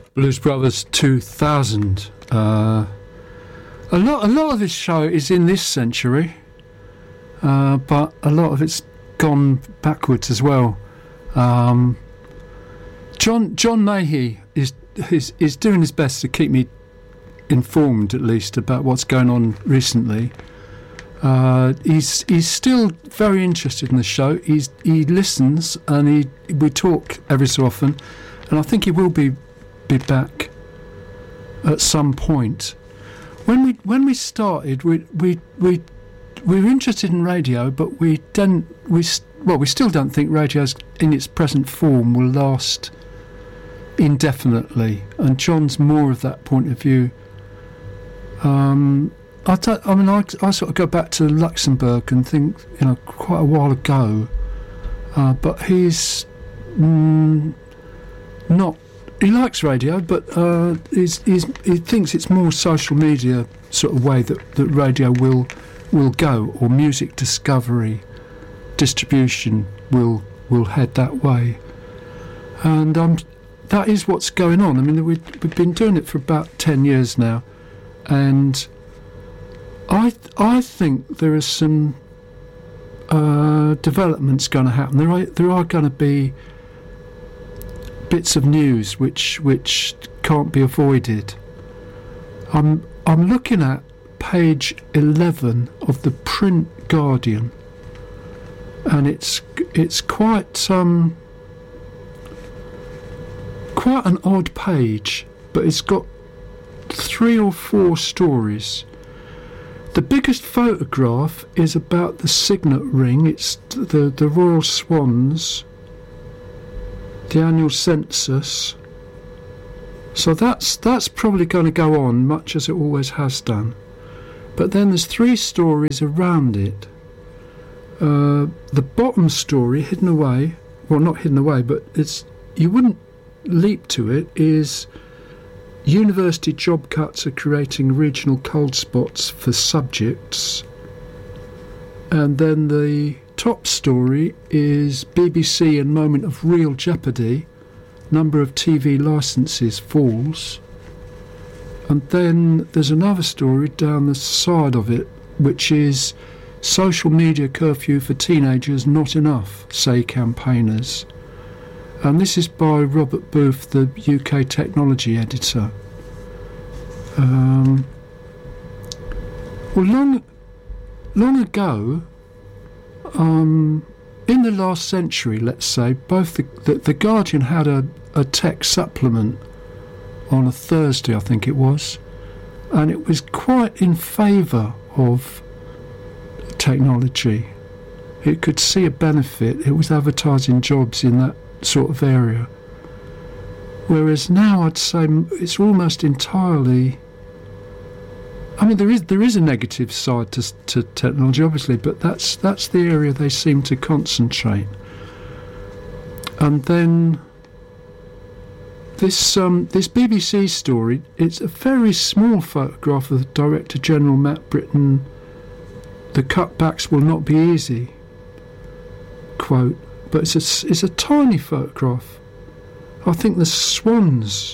Blues Brothers 2000. A lot of this show is in this century, but a lot of it's gone backwards as well. John Mahey is doing his best to keep me informed, at least, about what's going on recently. He's still very interested in the show. He listens, and we talk every so often, and I think he will be back at some point. When we started, we were interested in radio, but we still don't think radio in its present form will last indefinitely. And John's more of that point of view. I sort of go back to Luxembourg and think, quite a while ago, but he's not. He likes radio, but he thinks it's more social media sort of way that radio will go, or music discovery, distribution will head that way. And that is what's going on. I mean, we've been doing it for about 10 years now, and I think there are some developments going to happen. There are going to be bits of news which can't be avoided. I'm looking at page 11 of the print Guardian, and it's quite an odd page, but it's got 3 or 4 stories. The biggest photograph is about the signet ring. It's the Royal Swans, the annual census. So that's probably going to go on, much as it always has done. But then there's 3 stories around it. The bottom story, hidden away, well, not hidden away, but you wouldn't leap to it, is university job cuts are creating regional cold spots for subjects. And then the top story is BBC in moment of real jeopardy, number of TV licences falls. And then there's another story down the side of it, which is social media curfew for teenagers not enough, say campaigners. And this is by Robert Booth, the UK technology editor. Long ago, in the last century, let's say, both the Guardian had a tech supplement on a Thursday, I think it was, and it was quite in favour of technology. It could see a benefit. It was advertising jobs in that sort of area. Whereas now I'd say it's almost entirely... I mean, there is a negative side to technology, obviously, but that's the area they seem to concentrate. And then this BBC story, it's a very small photograph of the Director General Matt Britton. The cutbacks will not be easy, quote, but it's a tiny photograph. I think the swans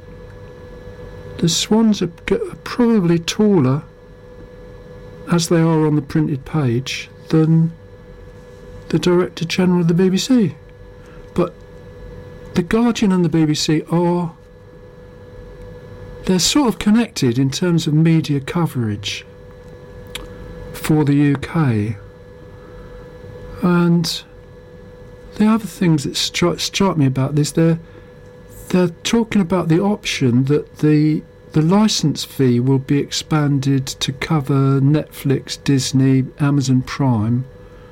are probably taller, as they are on the printed page, than the Director General of the BBC. But the Guardian and the BBC they're sort of connected in terms of media coverage for the UK. And the other things that strike me about this, they're talking about the option that the licence fee will be expanded to cover Netflix, Disney, Amazon Prime,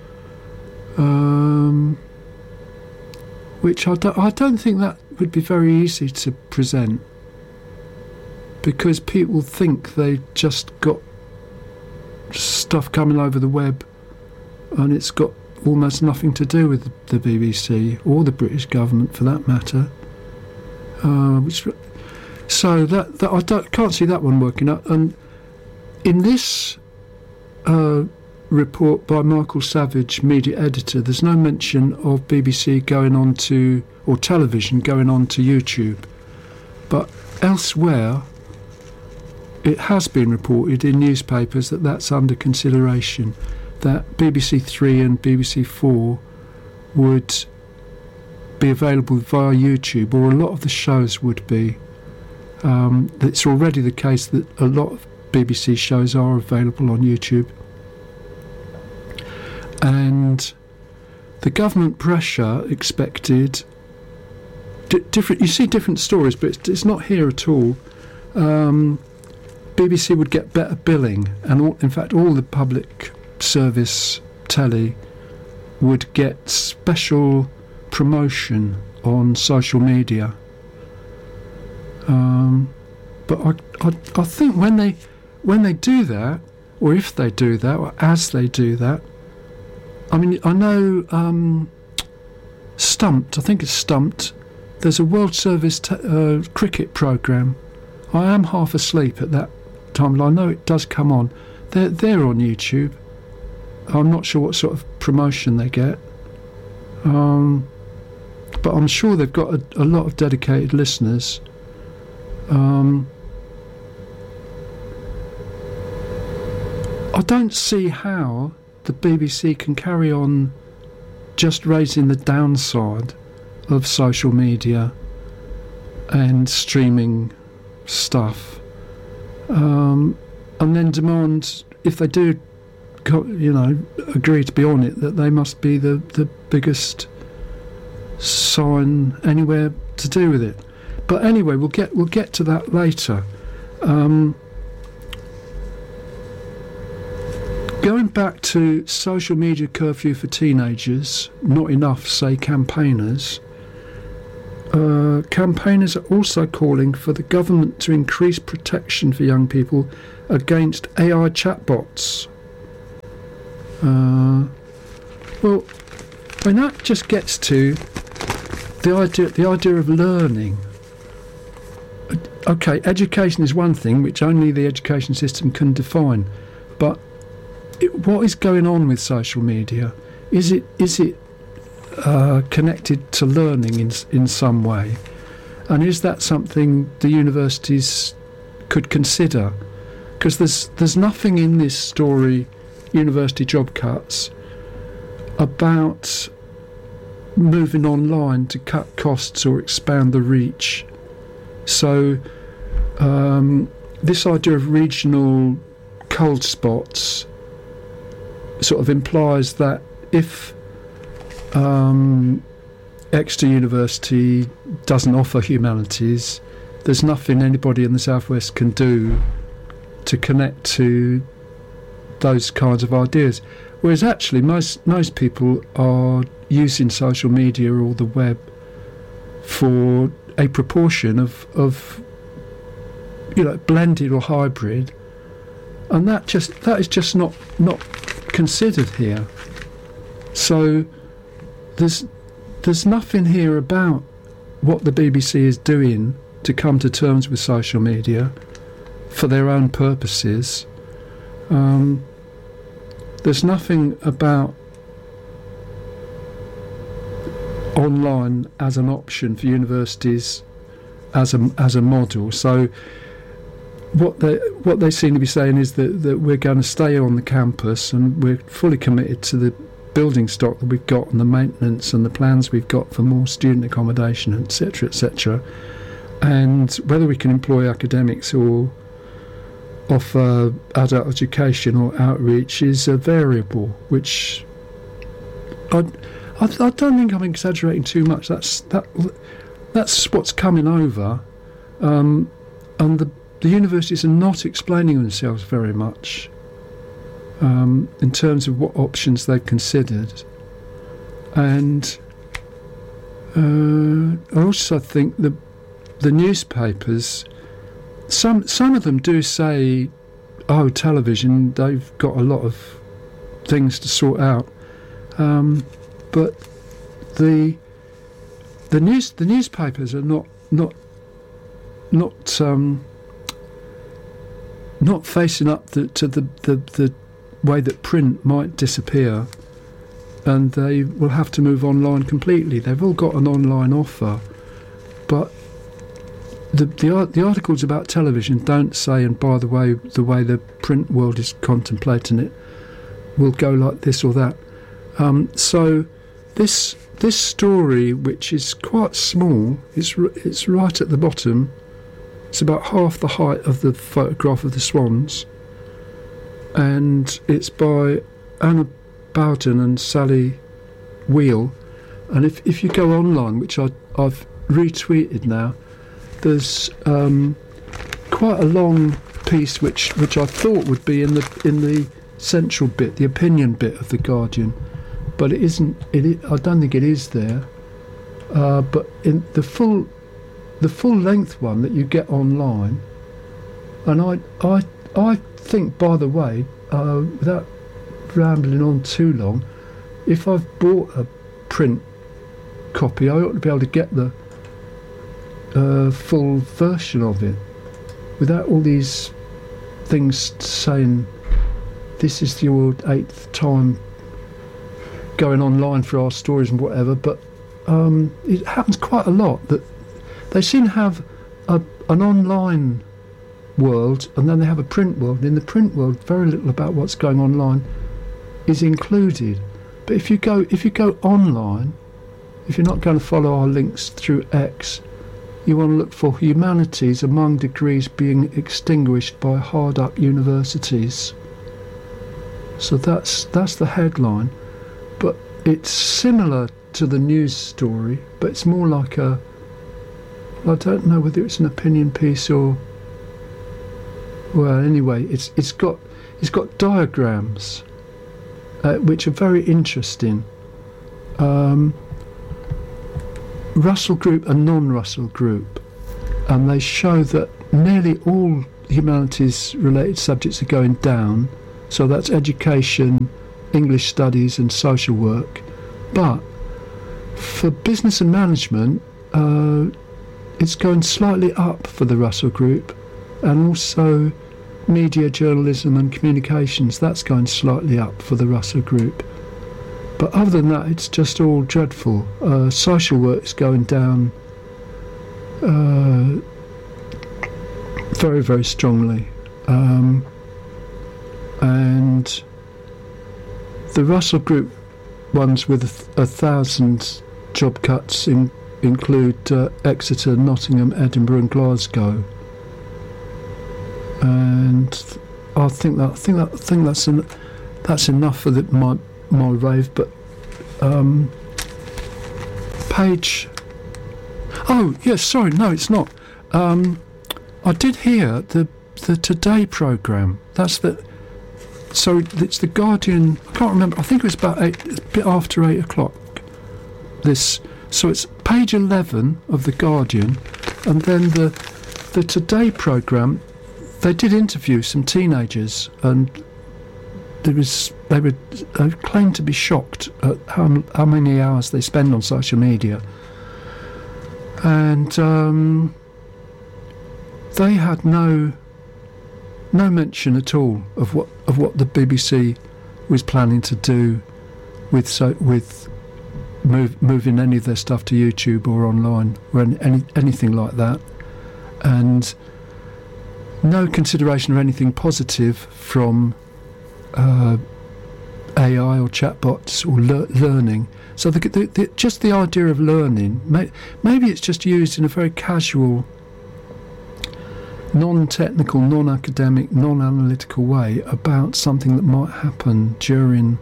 which I don't think that would be very easy to present, because people think they've just got stuff coming over the web and it's got almost nothing to do with the BBC or the British government, for that matter. So that I can't see that one working out. And in this report by Michael Savage, media editor, there's no mention of BBC going on to, or television going on to YouTube. But elsewhere, it has been reported in newspapers that that's under consideration, that BBC Three and BBC Four would be available via YouTube, or a lot of the shows would be. It's already the case that a lot of BBC shows are available on YouTube. And the government pressure expected different. You see different stories, but it's not here at all. BBC would get better billing, and in fact, all the public service telly would get special promotion on social media. But I think when they do that, or if they do that, or as they do that, I mean, I know Stumped, I think it's Stumped, there's a World Service cricket programme. I am half asleep at that time, and I know it does come on. They're on YouTube. I'm not sure what sort of promotion they get. But I'm sure they've got a lot of dedicated listeners. I don't see how the BBC can carry on just raising the downside of social media and streaming stuff, and then demand, if they do, agree to be on it, that they must be the biggest sign anywhere to do with it. But anyway, we'll get to that later. Going back to social media curfew for teenagers, not enough, say campaigners. Campaigners are also calling for the government to increase protection for young people against AI chatbots. Well, when that just gets to the idea of learning. Okay, education is one thing which only the education system can define, but what is going on with social media? Is it connected to learning in some way? And is that something the universities could consider? Because there's nothing in this story, university job cuts, about moving online to cut costs or expand the reach. So this idea of regional cold spots sort of implies that if Exeter University doesn't offer humanities, there's nothing anybody in the Southwest can do to connect to those kinds of ideas. Whereas actually most people are using social media or the web for a proportion of blended or hybrid, and that is just not considered here. So there's nothing here about what the BBC is doing to come to terms with social media for their own purposes. There's nothing about online as an option for universities as a model. So what they seem to be saying is that we're going to stay on the campus and we're fully committed to the building stock that we've got and the maintenance and the plans we've got for more student accommodation, etc., etc. And whether we can employ academics or offer adult education or outreach is a variable, which I don't think I'm exaggerating too much. That's what's coming over, and the universities are not explaining themselves very much in terms of what options they've considered. And I also think the newspapers, some of them do say, oh, television, they've got a lot of things to sort out, but the newspapers are not facing up to the way that print might disappear, and they will have to move online completely. They've all got an online offer, but the articles about television don't say, and by the way the print world is contemplating it will go like this or that. So this story, which is quite small, it's right at the bottom. It's about half the height of the photograph of the swans, and it's by Anna Bowden and Sally Wheel. And if you go online, which I've retweeted now, there's quite a long piece which I thought would be in the central bit, the opinion bit of the Guardian, but it isn't. I don't think it is there. But in the full length one that you get online, and I think, by the way, without rambling on too long, if I've bought a print copy, I ought to be able to get the full version of it without all these things saying this is your 8th time going online for our stories and whatever. But it happens quite a lot that they seem to have an online world and then they have a print world, and in the print world very little about what's going online is included. But if you go online, if you're not going to follow our links through X, you want to look for humanities among degrees being extinguished by hard-up universities. So that's the headline, but it's similar to the news story, but it's more like I don't know whether it's an opinion piece or, well, anyway, it's got diagrams which are very interesting. Russell Group and non-Russell Group, and they show that nearly all humanities related subjects are going down, so that's education, English studies and social work. But for business and management, it's going slightly up for the Russell Group, and also media, journalism and communications, that's going slightly up for the Russell Group. But other than that, it's just all dreadful. Social work's going down very, very strongly. And the Russell Group ones with 1,000 job cuts include Exeter, Nottingham, Edinburgh and Glasgow. And I think that's enough for my rave. But page. Oh yes, sorry, no, it's not. I did hear the Today programme. So it's the Guardian. I can't remember. I think it was about a bit after 8 o'clock. So it's page 11 of the Guardian, and then the Today programme. They did interview some teenagers, and they claimed to be shocked at how many hours they spend on social media, and they had no mention at all of what the BBC was planning to do with moving any of their stuff to YouTube or online or anything like that, and no consideration of anything positive from AI or chatbots or learning. So just the idea of learning, maybe it's just used in a very casual, non-technical, non-academic, non-analytical way about something that might happen during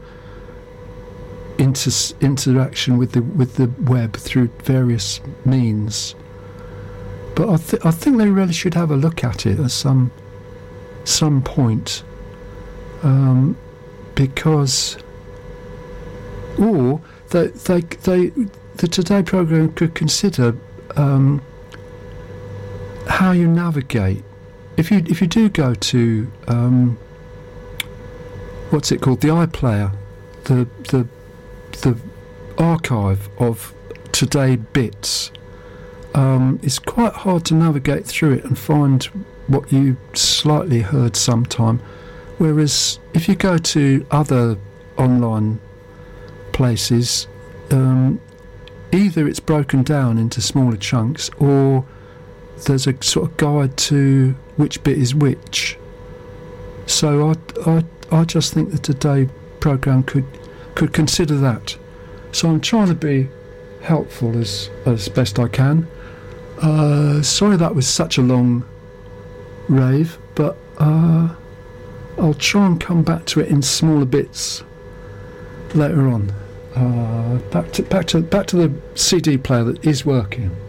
interaction with the web through various means. But I think they really should have a look at it at some point, because, or the Today programme could consider how you navigate. If you do go to what's it called, the iPlayer, the archive of Today bits. It's quite hard to navigate through it and find what you slightly heard sometime, whereas if you go to other online places, either it's broken down into smaller chunks or there's a sort of guide to which bit is which. So I just think that today's programme could consider that. So I'm trying to be helpful as best I can. Sorry that was such a long rave, but I'll try and come back to it in smaller bits later on. Back to the CD player that is working.